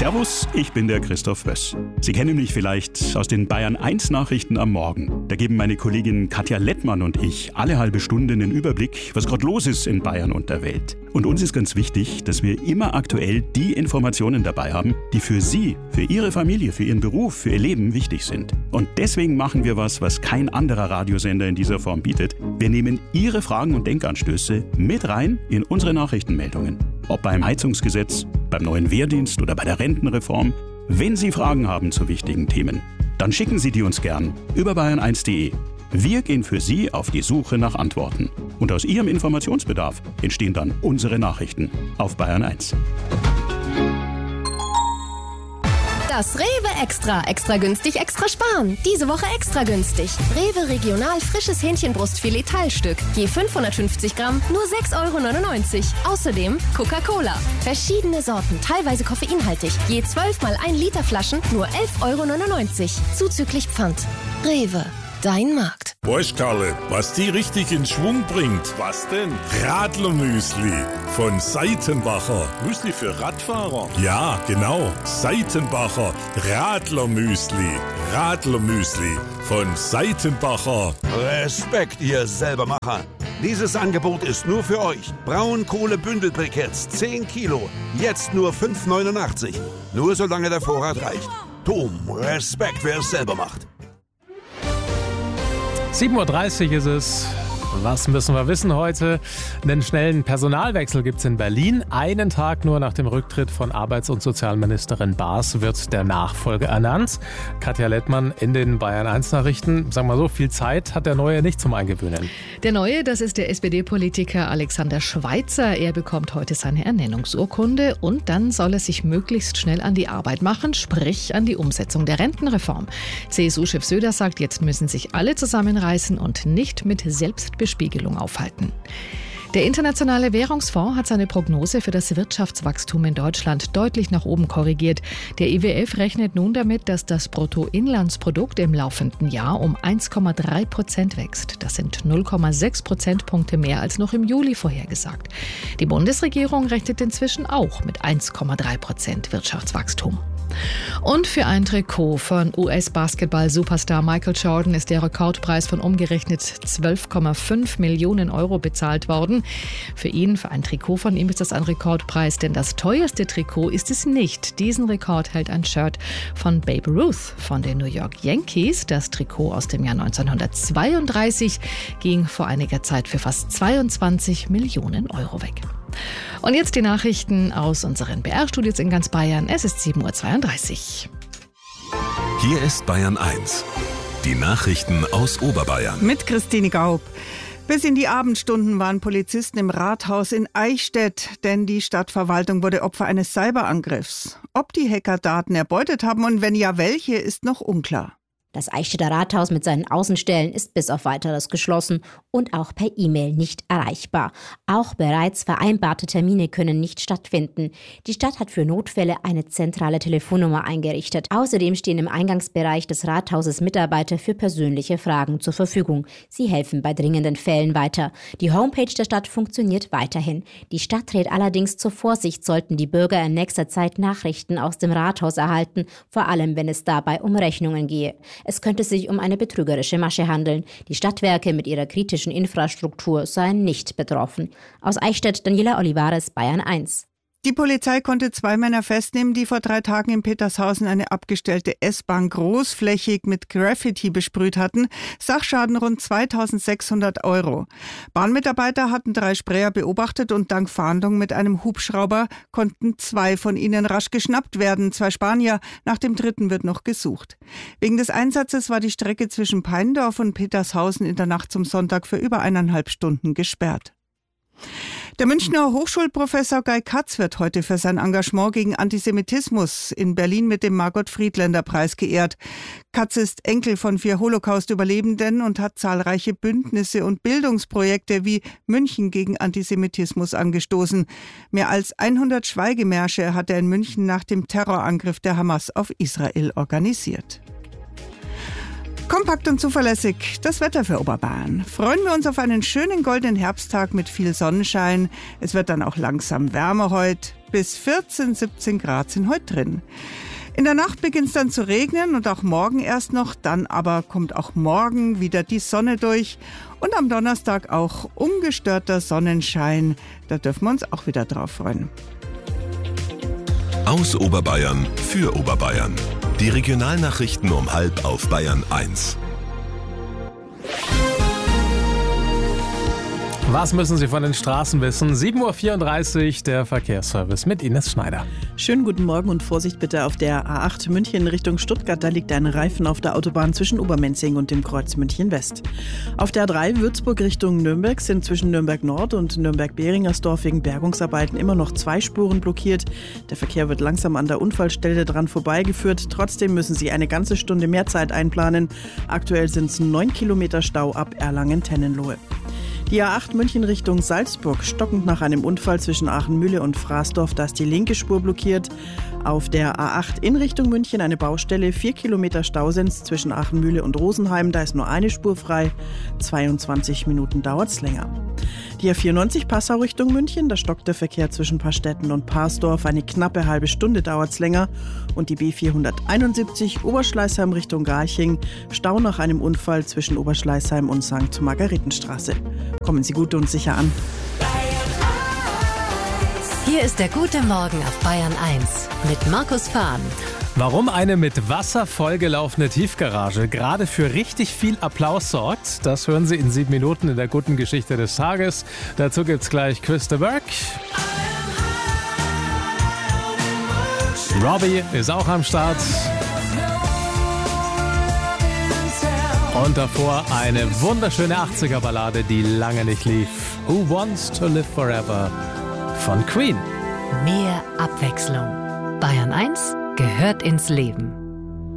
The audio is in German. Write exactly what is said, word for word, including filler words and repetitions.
Servus, ich bin der Christoph Wöss. Sie kennen mich vielleicht aus den Bayern eins Nachrichten am Morgen. Da geben meine Kollegin Katja Lettmann und ich alle halbe Stunde einen Überblick, was gerade los ist in Bayern und der Welt. Und uns ist ganz wichtig, dass wir immer aktuell die Informationen dabei haben, die für Sie, für Ihre Familie, für Ihren Beruf, für Ihr Leben wichtig sind. Und deswegen machen wir was, was kein anderer Radiosender in dieser Form bietet. Wir nehmen Ihre Fragen und Denkanstöße mit rein in unsere Nachrichtenmeldungen. Ob beim Heizungsgesetz, beim neuen Wehrdienst oder bei der Rentenreform. Wenn Sie Fragen haben zu wichtigen Themen, dann schicken Sie die uns gern über bayern eins punkt de. Wir gehen für Sie auf die Suche nach Antworten. Und aus Ihrem Informationsbedarf entstehen dann unsere Nachrichten auf Bayern eins. Das Rewe Extra. Extra günstig, extra sparen. Diese Woche extra günstig. Rewe Regional frisches Hähnchenbrustfilet Teilstück. Je fünfhundertfünfzig Gramm, nur sechs Euro neunundneunzig. Außerdem Coca-Cola. Verschiedene Sorten, teilweise koffeinhaltig. Je zwölf mal ein Liter Flaschen, nur elf Euro neunundneunzig. Zuzüglich Pfand. Rewe. Dein Markt. Weißt, Karle, was die richtig in Schwung bringt? Was denn? Radlermüsli von Seitenbacher. Müsli für Radfahrer? Ja, genau. Seitenbacher Radlermüsli. Radlermüsli von Seitenbacher. Respekt, ihr Selbermacher. Dieses Angebot ist nur für euch. Braunkohle-Bündelbriketts, zehn Kilo. Jetzt nur fünf neunundachtzig. Nur solange der Vorrat reicht. Dom, Respekt, wer es selber macht. sieben Uhr dreißig ist es. Was müssen wir wissen heute? Einen schnellen Personalwechsel gibt es in Berlin. Einen Tag nur nach dem Rücktritt von Arbeits- und Sozialministerin Baas wird der Nachfolger ernannt. Katja Lettmann in den Bayern eins Nachrichten. Sagen wir so, viel Zeit hat der Neue nicht zum Eingewöhnen. Der Neue, das ist der S P D-Politiker Alexander Schweitzer. Er bekommt heute seine Ernennungsurkunde und dann soll er sich möglichst schnell an die Arbeit machen, sprich an die Umsetzung der Rentenreform. C S U-Chef Söder sagt, jetzt müssen sich alle zusammenreißen und nicht mit Selbstbestimmung Bespiegelung aufhalten. Der Internationale Währungsfonds hat seine Prognose für das Wirtschaftswachstum in Deutschland deutlich nach oben korrigiert. Der I W F rechnet nun damit, dass das Bruttoinlandsprodukt im laufenden Jahr um eins Komma drei Prozent wächst. Das sind null Komma sechs Prozentpunkte mehr als noch im Juli vorhergesagt. Die Bundesregierung rechnet inzwischen auch mit eins Komma drei Prozent Wirtschaftswachstum. Und für ein Trikot von U S-Basketball-Superstar Michael Jordan ist der Rekordpreis von umgerechnet zwölf Komma fünf Millionen Euro bezahlt worden. Für ihn, für ein Trikot von ihm ist das ein Rekordpreis, denn das teuerste Trikot ist es nicht. Diesen Rekord hält ein Shirt von Babe Ruth von den New York Yankees. Das Trikot aus dem Jahr neunzehnhundertzweiunddreißig ging vor einiger Zeit für fast zweiundzwanzig Millionen Euro weg. Und jetzt die Nachrichten aus unseren B R-Studios in ganz Bayern. Es ist sieben Uhr zweiunddreißig. Hier ist Bayern eins. Die Nachrichten aus Oberbayern. Mit Christine Gaub. Bis in die Abendstunden waren Polizisten im Rathaus in Eichstätt, denn die Stadtverwaltung wurde Opfer eines Cyberangriffs. Ob die Hacker Daten erbeutet haben und wenn ja, welche, ist noch unklar. Das Eichstätter Rathaus mit seinen Außenstellen ist bis auf Weiteres geschlossen und auch per E-Mail nicht erreichbar. Auch bereits vereinbarte Termine können nicht stattfinden. Die Stadt hat für Notfälle eine zentrale Telefonnummer eingerichtet. Außerdem stehen im Eingangsbereich des Rathauses Mitarbeiter für persönliche Fragen zur Verfügung. Sie helfen bei dringenden Fällen weiter. Die Homepage der Stadt funktioniert weiterhin. Die Stadt rät allerdings zur Vorsicht, sollten die Bürger in nächster Zeit Nachrichten aus dem Rathaus erhalten, vor allem wenn es dabei um Rechnungen gehe. Es könnte sich um eine betrügerische Masche handeln. Die Stadtwerke mit ihrer kritischen Infrastruktur seien nicht betroffen. Aus Eichstätt, Daniela Olivares, Bayern eins. Die Polizei konnte zwei Männer festnehmen, die vor drei Tagen in Petershausen eine abgestellte S-Bahn großflächig mit Graffiti besprüht hatten. Sachschaden rund zweitausendsechshundert Euro. Bahnmitarbeiter hatten drei Sprayer beobachtet und dank Fahndung mit einem Hubschrauber konnten zwei von ihnen rasch geschnappt werden. Zwei Spanier, nach dem dritten wird noch gesucht. Wegen des Einsatzes war die Strecke zwischen Peindorf und Petershausen in der Nacht zum Sonntag für über eineinhalb Stunden gesperrt. Der Münchner Hochschulprofessor Guy Katz wird heute für sein Engagement gegen Antisemitismus in Berlin mit dem Margot-Friedländer-Preis geehrt. Katz ist Enkel von vier Holocaust-Überlebenden und hat zahlreiche Bündnisse und Bildungsprojekte wie München gegen Antisemitismus angestoßen. Mehr als hundert Schweigemärsche hat er in München nach dem Terrorangriff der Hamas auf Israel organisiert. Kompakt und zuverlässig das Wetter für Oberbayern. Freuen wir uns auf einen schönen goldenen Herbsttag mit viel Sonnenschein. Es wird dann auch langsam wärmer heute. bis vierzehn, siebzehn Grad sind heute drin. In der Nacht beginnt es dann zu regnen und auch morgen erst noch, dann aber kommt auch morgen wieder die Sonne durch und am Donnerstag auch ungestörter Sonnenschein. Da dürfen wir uns auch wieder drauf freuen. Aus Oberbayern für Oberbayern. Die Regionalnachrichten um halb auf Bayern eins. Was müssen Sie von den Straßen wissen? sieben Uhr vierunddreißig, der Verkehrsservice mit Ines Schneider. Schönen guten Morgen und Vorsicht bitte auf der A acht München Richtung Stuttgart. Da liegt ein Reifen auf der Autobahn zwischen Obermenzing und dem Kreuz München West. Auf der A drei Würzburg Richtung Nürnberg sind zwischen Nürnberg Nord und Nürnberg-Behringersdorf wegen Bergungsarbeiten immer noch zwei Spuren blockiert. Der Verkehr wird langsam an der Unfallstelle dran vorbeigeführt. Trotzdem müssen Sie eine ganze Stunde mehr Zeit einplanen. Aktuell sind es neun Kilometer Stau ab Erlangen-Tennenlohe. Die A acht München Richtung Salzburg, stockend nach einem Unfall zwischen Aachenmühle und Fraßdorf, da ist die linke Spur blockiert. Auf der A acht in Richtung München eine Baustelle, vier Kilometer Stau sind es zwischen Aachenmühle und Rosenheim, da ist nur eine Spur frei, zweiundzwanzig Minuten dauert es länger. Die A vierundneunzig Passau Richtung München, da stockt der Verkehr zwischen Pastetten und Parsdorf, eine knappe halbe Stunde dauert es länger. Und die B vierhunderteinundsiebzig Oberschleißheim Richtung Garching, Stau nach einem Unfall zwischen Oberschleißheim und Sankt Margaretenstraße. Kommen Sie gut und sicher an. Hier ist der gute Morgen auf Bayern eins mit Markus Fahn. Warum eine mit Wasser vollgelaufene Tiefgarage gerade für richtig viel Applaus sorgt, das hören Sie in sieben Minuten in der guten Geschichte des Tages. Dazu gibt's gleich Christa Burke. Robbie ist auch am Start. Und davor eine wunderschöne achtziger-Ballade, die lange nicht lief. Who Wants to Live Forever von Queen. Mehr Abwechslung. Bayern eins gehört ins Leben.